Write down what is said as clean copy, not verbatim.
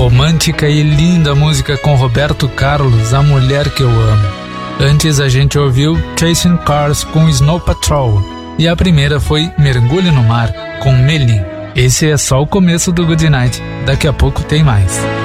Romântica e linda música com Roberto Carlos, A Mulher Que Eu Amo. Antes a gente ouviu Chasing Cars com Snow Patrol. E a primeira foi Mergulho no Mar com Melim. Esse é só o começo do Good Night, daqui a pouco tem mais.